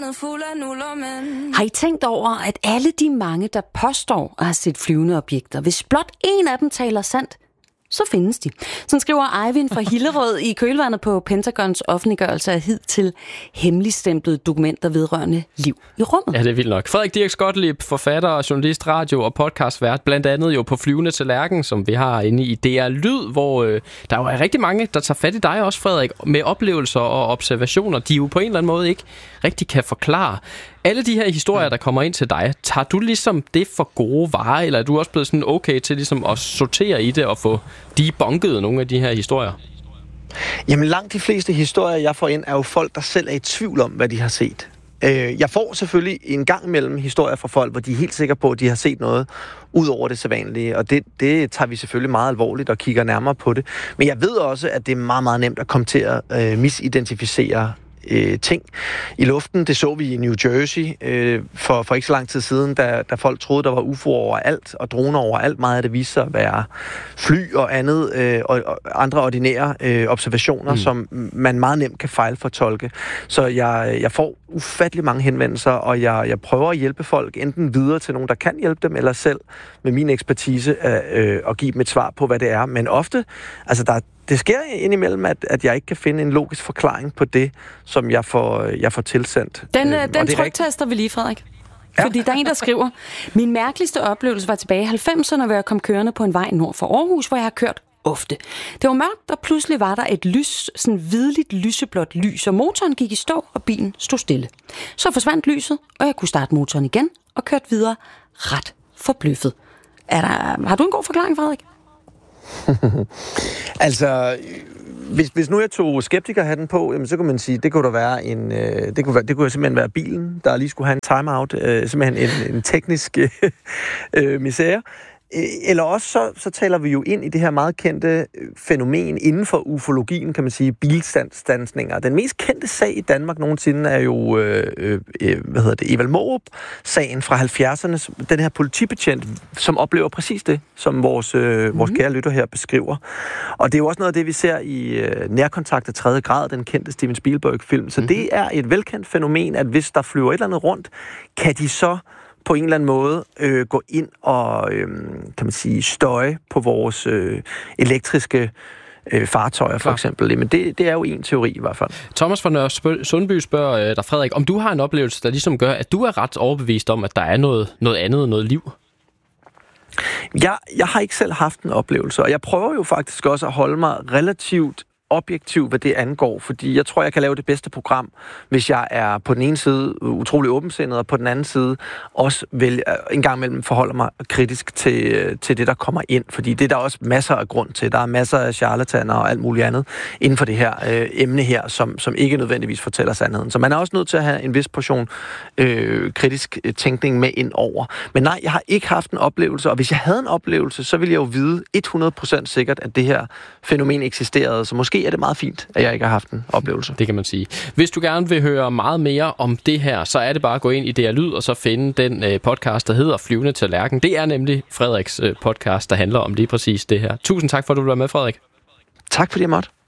Har I tænkt over, at alle de mange, der påstår at have set flyvende objekter, hvis blot en af dem taler sandt, så findes de. Sådan skriver Eivind fra Hillerød i kølvandet på Pentagons offentliggørelse af hidtil hemmeligstemplede dokumenter vedrørende liv i rummet. Ja, det er vildt nok. Frederik Dirks Gottlieb, forfatter, journalist, radio- og podcastvært, blandt andet jo på Flyvende til Lærken, som vi har inde i DR Lyd, hvor der jo er rigtig mange, der tager fat i dig også, Frederik, med oplevelser og observationer, de jo på en eller anden måde ikke rigtig kan forklare. Alle de her historier, der kommer ind til dig, tager du ligesom det for gode varer, eller er du også blevet sådan okay til ligesom at sortere i det og få debunket nogle af de her historier? Jamen langt de fleste historier, jeg får ind, er jo folk, der selv er i tvivl om, hvad de har set. Jeg får selvfølgelig en gang imellem historier fra folk, hvor de er helt sikre på, at de har set noget ud over det sædvanlige, og det tager vi selvfølgelig meget alvorligt og kigger nærmere på det. Men jeg ved også, at det er meget, meget nemt at komme til at misidentificere ting i luften. Det så vi i New Jersey for ikke så lang tid siden, da folk troede, der var UFO'er overalt og droner overalt. Meget af det viste sig at være fly og andet og andre ordinære observationer, som man meget nemt kan fejlfortolke. Så jeg får ufattelig mange henvendelser, og jeg prøver at hjælpe folk enten videre til nogen, der kan hjælpe dem, eller selv med min ekspertise at give dem et svar på, hvad det er. Men ofte, altså det sker indimellem, at jeg ikke kan finde en logisk forklaring på det, som jeg får tilsendt. Den tryktester vi lige, Frederik. Ja. Fordi der er en, der skriver, min mærkeligste oplevelse var tilbage i 90'erne, hvor jeg kom kørende på en vej nord for Aarhus, hvor jeg har kørt ofte. Det var mørkt, og pludselig var der et lys, sådan hvidligt lyseblåt lys, og motoren gik i stå, og bilen stod stille. Så forsvandt lyset, og jeg kunne starte motoren igen, og kørte videre ret forbløffet. Har du en god forklaring, Frederik? Altså, hvis nu jeg tog skeptikerhatten på, jamen, så kunne man sige, det kunne være det kunne simpelthen være bilen, der lige skulle have en timeout, simpelthen en teknisk misære. Eller også så taler vi jo ind i det her meget kendte fænomen inden for ufologien, kan man sige, bilstandsninger. Den mest kendte sag i Danmark nogensinde er jo Evald Mårup-sagen fra 70'erne. Den her politibetjent, som oplever præcis det, som vores kære lytter her beskriver. Og det er jo også noget af det, vi ser i Nærkontakt af 3. grad, den kendte Steven Spielberg-film. Så det er et velkendt fænomen, at hvis der flyver et eller andet rundt, kan de så på en eller anden måde gå ind og, kan man sige, støje på vores elektriske fartøjer, for eksempel. Men det er jo en teori i hvert fald. Thomas fra Nørre Sundby spørger dig, Frederik, om du har en oplevelse, der ligesom gør, at du er ret overbevist om, at der er noget andet, noget liv? Jeg har ikke selv haft en oplevelse, og jeg prøver jo faktisk også at holde mig relativt objektiv, hvad det angår, fordi jeg tror, jeg kan lave det bedste program, hvis jeg er på den ene side utrolig åbensindet, og på den anden side også en gang imellem forholder mig kritisk til det, der kommer ind, fordi det er der også masser af grund til. Der er masser af charlataner og alt muligt andet inden for det her emne her, som ikke nødvendigvis fortæller sandheden. Så man er også nødt til at have en vis portion kritisk tænkning med ind over. Men nej, jeg har ikke haft en oplevelse, og hvis jeg havde en oplevelse, så ville jeg jo vide 100% sikkert, at det her fænomen eksisterede, så måske er det meget fint, at jeg ikke har haft en oplevelse. Det kan man sige. Hvis du gerne vil høre meget mere om det her, så er det bare at gå ind i DR Lyd og så finde den podcast, der hedder Flyvende til Lærken. Det er nemlig Frederiks podcast, der handler om lige præcis det her. Tusind tak for, at du var med, Frederik. Tak fordi jeg måtte.